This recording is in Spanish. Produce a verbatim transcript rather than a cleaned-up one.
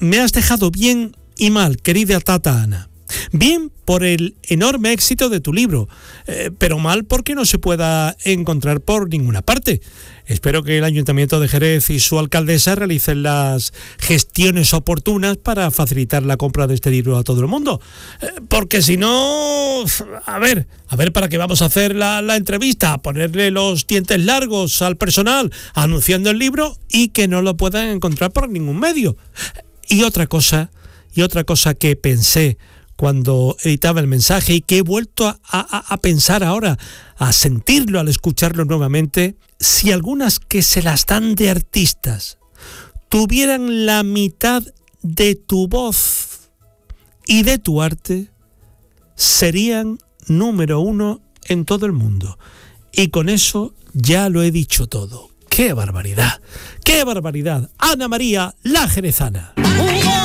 me has dejado bien y mal, querida Tata Ana. Bien por el enorme éxito de tu libro, eh, pero mal porque no se pueda encontrar por ninguna parte. Espero que el Ayuntamiento de Jerez y su alcaldesa realicen las gestiones oportunas para facilitar la compra de este libro a todo el mundo. Eh, porque si no, a ver, a ver para qué vamos a hacer la, la entrevista, ponerle los dientes largos al personal anunciando el libro y que no lo puedan encontrar por ningún medio. Y otra cosa, y otra cosa que pensé cuando editaba el mensaje y que he vuelto a, a, a pensar ahora, a sentirlo al escucharlo nuevamente, si algunas que se las dan de artistas tuvieran la mitad de tu voz y de tu arte, serían número uno en todo el mundo. Y con eso ya lo he dicho todo. ¡Qué barbaridad! ¡Qué barbaridad! Ana María, la jerezana.